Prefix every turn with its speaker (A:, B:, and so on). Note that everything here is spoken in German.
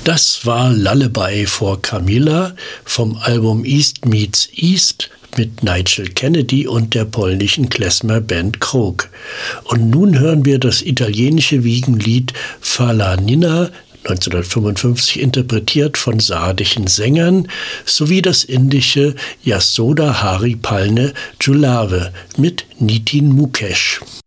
A: Das war Lullaby for Camilla vom Album East Meets East mit Nigel Kennedy und der polnischen Klezmer-Band Krok. Und nun hören wir das italienische Wiegenlied Fala Nina, 1955 interpretiert von sardischen Sängern, sowie das indische Yasoda Hari Palne Julave mit Nitin Mukesh.